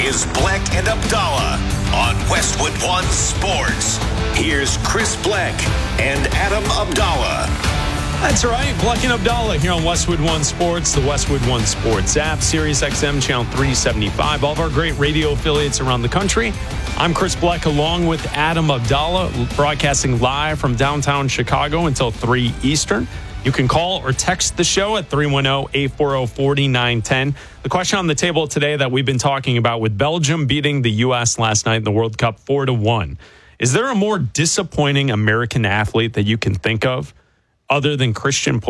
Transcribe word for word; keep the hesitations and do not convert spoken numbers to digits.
is Bleck and Abdallah on Westwood One Sports. Here's Chris Bleck and Adam Abdallah. That's right, Bleck and Abdallah here on Westwood One Sports, the Westwood One Sports app, Sirius X M channel three seventy-five, all of our great radio affiliates around the country. I'm Chris Bleck along with Adam Abdallah, broadcasting live from downtown Chicago until three Eastern. You can call or text the show at three one zero, eight four zero, four nine one zero. The question on the table today that we've been talking about with Belgium beating the U S last night in the World Cup four to one. Is there a more disappointing American athlete that you can think of other than Christian Pulisic?